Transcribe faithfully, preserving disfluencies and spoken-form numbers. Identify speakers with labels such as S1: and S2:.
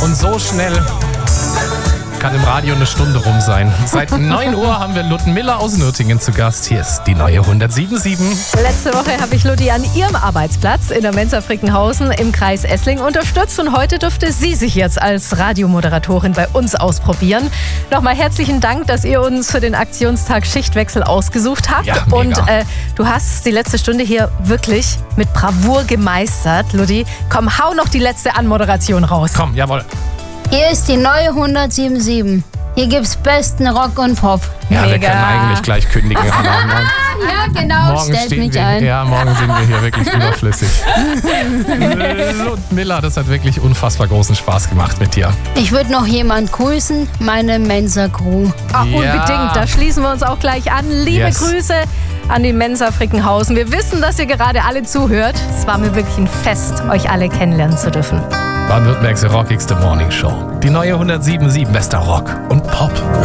S1: Und so schnell kann im Radio eine Stunde rum sein. Seit neun Uhr haben wir Ludmilla aus Nürtingen zu Gast. Hier ist die neue hundertsiebenundsiebzig.
S2: Letzte Woche habe ich Ludi an ihrem Arbeitsplatz in der Mensa Frickenhausen im Kreis Essling unterstützt. Und heute dürfte sie sich jetzt als Radiomoderatorin bei uns ausprobieren. Nochmal herzlichen Dank, dass ihr uns für den Aktionstag Schichtwechsel ausgesucht habt.
S1: Ja, mega.
S2: Und äh, du hast die letzte Stunde hier wirklich mit Bravour gemeistert. Ludi, komm, hau noch die letzte Anmoderation raus.
S1: Komm, jawohl.
S3: Hier ist die neue hundertsiebenundsiebzig. Hier gibt's besten Rock und Pop.
S1: Ja, wir
S2: Mega.
S1: können eigentlich gleich kündigen. Hannah. Morgen,
S3: Ja, genau,
S1: morgen
S3: stellt
S1: stehen
S3: mich
S1: wir,
S3: ein.
S1: Ja, morgen sind wir hier wirklich überflüssig. Ludmilla, das hat wirklich unfassbar großen Spaß gemacht mit dir.
S3: Ich würde noch jemand grüßen, meine Mensa-Crew.
S2: Ach,
S1: Ja.
S2: unbedingt, da schließen wir uns auch gleich an. Liebe
S1: Yes.
S2: Grüße an die Mensa Frickenhausen. Wir wissen, dass ihr gerade alle zuhört. Es war mir wirklich ein Fest, euch alle kennenlernen zu dürfen.
S1: Baden-Württembergs rockigste Morning Show. Die neue hundertsiebenundsiebzig, bester Rock und Pop.